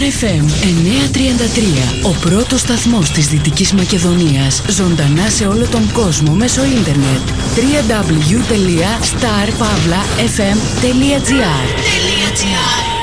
FM 933, ο πρώτος σταθμός της Δυτικής Μακεδονίας, ζωντανά σε όλο τον κόσμο μέσω ίντερνετ. www.starpavlafm.gr